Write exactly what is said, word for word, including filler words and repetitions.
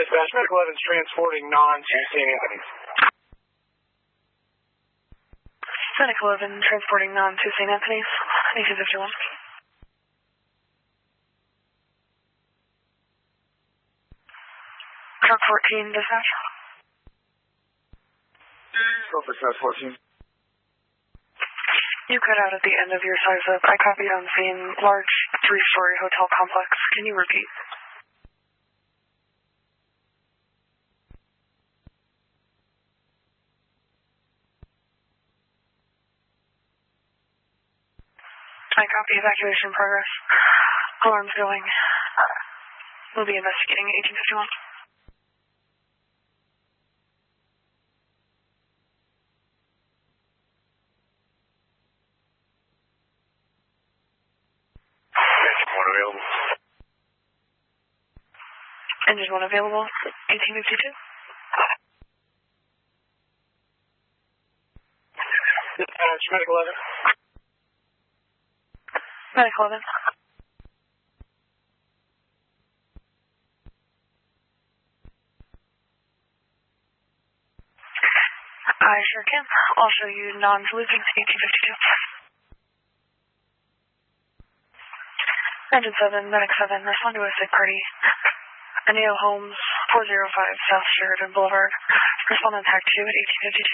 Dispatch, Medical eleven is transporting non-to Saint Anthony's. Medical eleven transporting non to Saint Anthony's, eighteen fifty-one. Truck fourteen, dispatch. Silver Cross fourteen. You cut out at the end of your size up. I copied on scene, large three-story hotel complex. Can you repeat? I copy, evacuation in progress. Alarm's going. We'll be investigating eighteen fifty-one. Engine one available. Engine one available, eighteen fifty-two. Dispatch, Medical eleven. Medical eleven. I sure can. I'll show you non-losing eighteen fifty-two. Engine seven, Medic seven, respond to a sick party. Aneo Homes, four oh five South Sheridan Boulevard. Respondent tag two at eighteen fifty-two.